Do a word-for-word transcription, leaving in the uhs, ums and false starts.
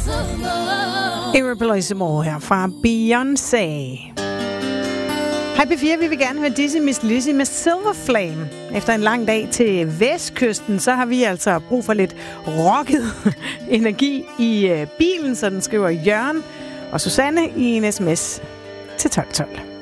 Irreplaceable her fra Beyoncé. Hej P fire, vi vil gerne høre Dizzy Miss Lizzy med Silver Flame. Efter en lang dag til Vestkysten, så har vi altså brug for lidt rocket energi i bilen, så den skriver Jørgen og Susanne i en sms til tolv tolv.